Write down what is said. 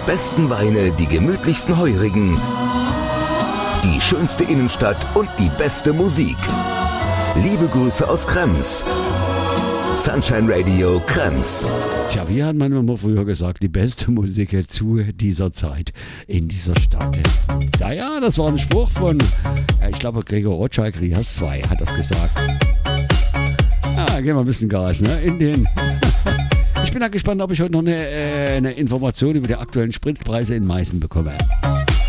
besten Weine, die gemütlichsten Heurigen, die schönste Innenstadt und die beste Musik. Liebe Grüße aus Krems. Sunshine Radio Krems. Tja, wie hat man immer früher gesagt, die beste Musik zu dieser Zeit in dieser Stadt. Ja, das war ein Spruch von, ich glaube, Gregor Rotschalk, Rias 2 hat das gesagt. Gehen wir ein bisschen Gas, ne? Ich bin da gespannt, ob ich heute noch eine Information über die aktuellen Spritpreise in Meißen bekomme.